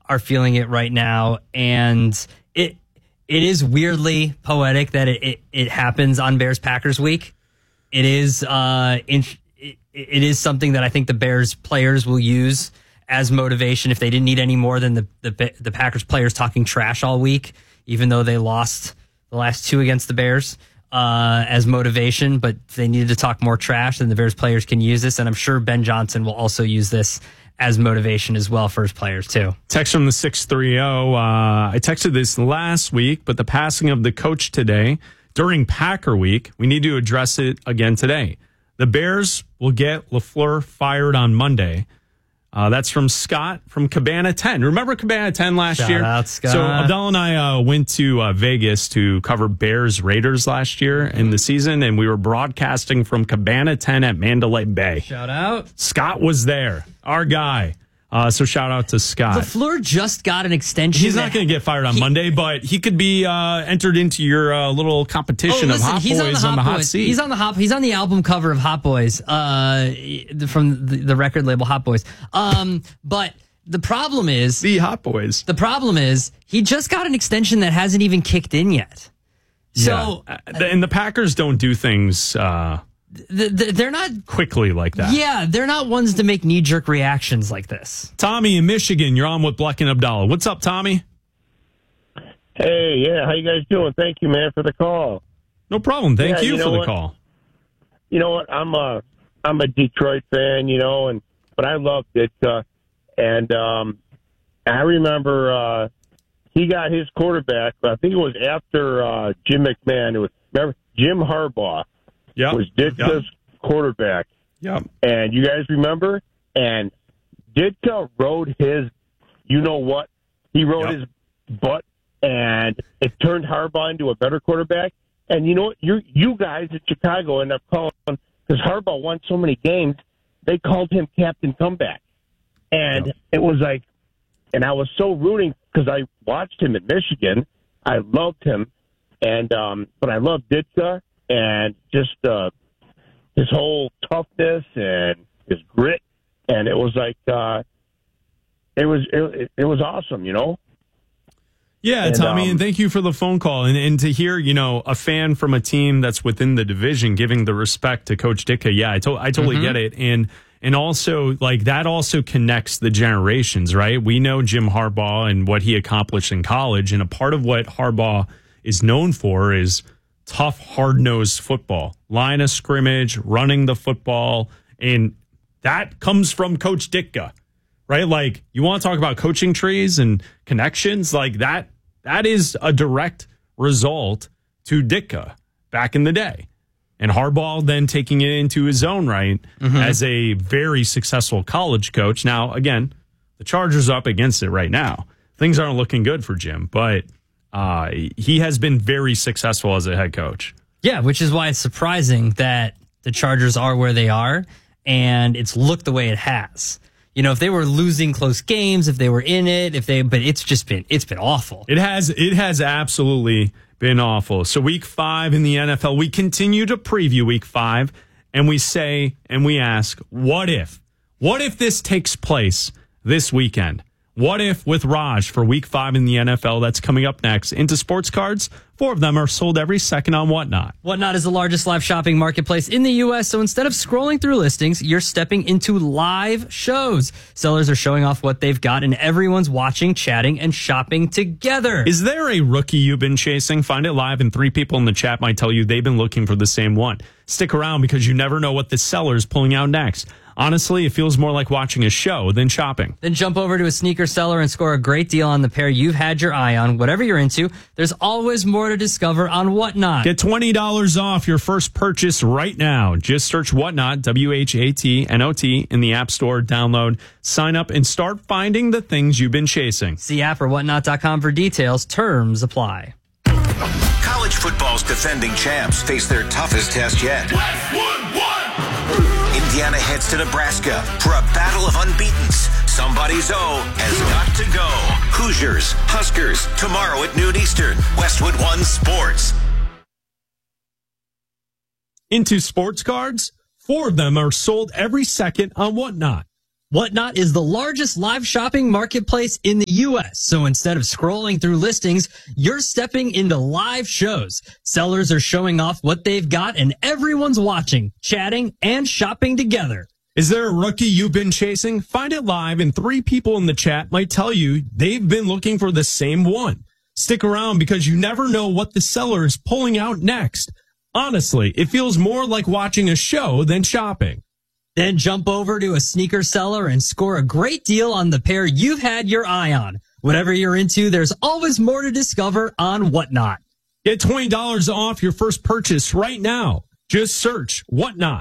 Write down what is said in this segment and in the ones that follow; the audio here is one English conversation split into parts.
are feeling it right now. And it is weirdly poetic that it happens on Bears-Packers week. It is it is something that I think the Bears players will use as motivation if they didn't need any more than the Packers players talking trash all week, even though they lost the last two against the Bears as motivation. But if they needed to talk more trash, then the Bears players can use this. And I'm sure Ben Johnson will also use this as motivation as well for his players too. Text from the 630. I texted this last week, but the passing of the coach today during Packer week, we need to address it again today. The Bears will get LaFleur fired on Monday. That's from Scott from Cabana 10. Remember Cabana 10 last year? Shout out, Scott. So Abdel and I went to Vegas to cover Bears Raiders last year in the season, and we were broadcasting from Cabana 10 at Mandalay Bay. Shout out. Scott was there, our guy. So shout out to Scott. LaFleur just got an extension. He's not going to get fired on Monday, but he could be entered into your little competition of Hot Boys on the hot seat. He's on the He's on the album cover of Hot Boys from the record label Hot Boys. But the problem is the Hot Boys. The problem is he just got an extension that hasn't even kicked in yet. So and the Packers don't do things. They're not quickly like that. Yeah, they're not ones to make knee-jerk reactions like this. Tommy in Michigan, you're on with Bleck and Abdallah. What's up, Tommy? Hey, how you guys doing? Thank you, man, for the call. No problem. Thank you for the call. You know what? I'm a Detroit fan, but I love Ditka, and I remember he got his quarterback. I think it was after Jim McMahon. Remember Jim Harbaugh. Was Ditka's quarterback. Yep. And you guys remember? And Ditka rode his, what? He rode his butt, and it turned Harbaugh into a better quarterback. And you know what? You guys in Chicago end up calling, because Harbaugh won so many games, they called him Captain Comeback. And it was like, and I was so rooting because I watched him in Michigan. I loved him. And but I loved Ditka. And just his whole toughness and his grit, and it was like it was awesome, Yeah, and, Tommy, and thank you for the phone call, and to hear a fan from a team that's within the division giving the respect to Coach Ditka. Yeah, I totally get it, and also like that also connects the generations, right? We know Jim Harbaugh and what he accomplished in college, and a part of what Harbaugh is known for is tough, hard-nosed football, line of scrimmage, running the football, and that comes from Coach Ditka, right? Like, you want to talk about coaching trees and connections, like that is a direct result to Ditka back in the day. And Harbaugh then taking it into his own right as a very successful college coach. Now, again, the Chargers are up against it right now. Things aren't looking good for Jim, but he has been very successful as a head coach. Yeah, which is why it's surprising that the Chargers are where they are, and it's looked the way it has. If they were losing close games, if they were in it, but it's been awful. It has absolutely been awful. So week 5 in the NFL, we continue to preview week 5, and we say and we ask, what if? What if this takes place this weekend? What if with Raj for week 5 in the NFL? That's coming up next. Into sports cards, 4 of them are sold every second on Whatnot. Whatnot is the largest live shopping marketplace in the U.S., so instead of scrolling through listings, you're stepping into live shows. Sellers are showing off what they've got, and everyone's watching, chatting, and shopping together. Is there a rookie you've been chasing? Find it live, and 3 people in the chat might tell you they've been looking for the same one. Stick around because you never know what the seller is pulling out next. Honestly, it feels more like watching a show than shopping. Then jump over to a sneaker seller and score a great deal on the pair you've had your eye on. Whatever you're into, there's always more to discover on Whatnot. Get $20 off your first purchase right now. Just search Whatnot, WHATNOT, in the App Store. Download, sign up, and start finding the things you've been chasing. See app or whatnot.com for details. Terms apply. College football's defending champs face their toughest test yet. Indiana heads to Nebraska for a battle of unbeatens. Somebody's O has got to go. Hoosiers, Huskers, tomorrow at noon Eastern. Westwood One Sports. Into sports cards, 4 of them are sold every second on Whatnot. Whatnot is the largest live shopping marketplace in the U.S. So instead of scrolling through listings, you're stepping into live shows. Sellers are showing off what they've got and everyone's watching, chatting, and shopping together. Is there a rookie you've been chasing? Find it live and 3 people in the chat might tell you they've been looking for the same one. Stick around because you never know what the seller is pulling out next. Honestly, it feels more like watching a show than shopping. Then jump over to a sneaker seller and score a great deal on the pair you've had your eye on. Whatever you're into, there's always more to discover on Whatnot. Get $20 off your first purchase right now. Just search Whatnot,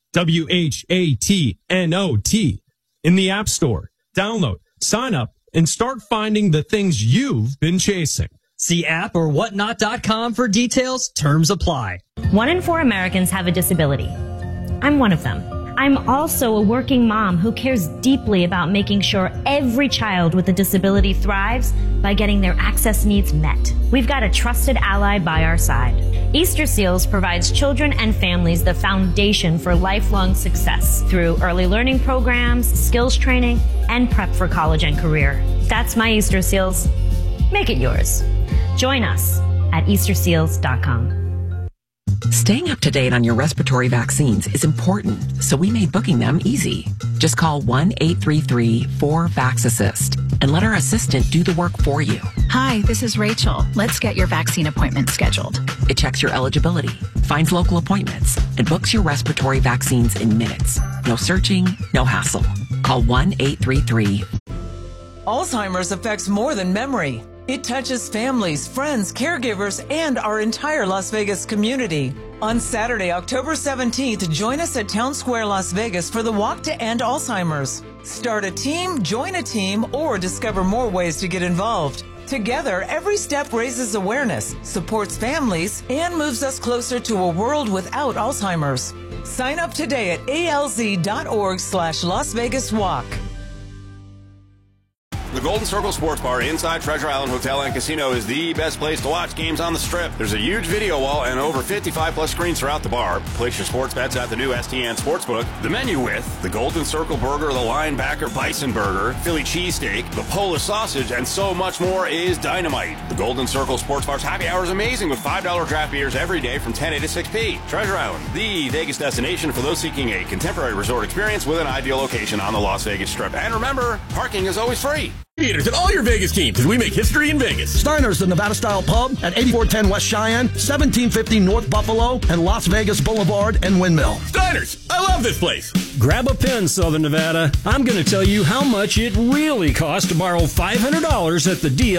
WHATNOT, in the App Store. Download, sign up, and start finding the things you've been chasing. See app or whatnot.com for details. Terms apply. 1 in 4 Americans have a disability. I'm one of them. I'm also a working mom who cares deeply about making sure every child with a disability thrives by getting their access needs met. We've got a trusted ally by our side. Easter Seals provides children and families the foundation for lifelong success through early learning programs, skills training, and prep for college and career. That's my Easter Seals. Make it yours. Join us at easterseals.com. Staying up to date on your respiratory vaccines is important, so we made booking them easy. Just call 1-833-4VAX-ASSIST and let our assistant do the work for you. Hi, this is Rachel. Let's get your vaccine appointment scheduled. It checks your eligibility, finds local appointments, and books your respiratory vaccines in minutes. No searching, no hassle. Call 1-833. Alzheimer's affects more than memory. It touches families, friends, caregivers, and our entire Las Vegas community. On Saturday, October 17th, join us at Town Square, Las Vegas for the Walk to End Alzheimer's. Start a team, join a team, or discover more ways to get involved. Together, every step raises awareness, supports families, and moves us closer to a world without Alzheimer's. Sign up today at alz.org/Las Vegas Walk. The Golden Circle Sports Bar inside Treasure Island Hotel and Casino is the best place to watch games on the Strip. There's a huge video wall and over 55-plus screens throughout the bar. Place your sports bets at the new STN Sportsbook. The menu with the Golden Circle Burger, the Linebacker Bison Burger, Philly Cheesesteak, the Polish Sausage, and so much more is dynamite. The Golden Circle Sports Bar's happy hour is amazing with $5 draft beers every day from 10 a to 6 p. Treasure Island, the Vegas destination for those seeking a contemporary resort experience with an ideal location on the Las Vegas Strip. And remember, parking is always free. Theaters at all your Vegas teams as we make history in Vegas. Steiner's, the Nevada-style pub at 8410 West Cheyenne, 1750 North Buffalo, and Las Vegas Boulevard and Windmill. Steiner's, I love this place. Grab a pen, Southern Nevada. I'm going to tell you how much it really costs to borrow $500 at the DL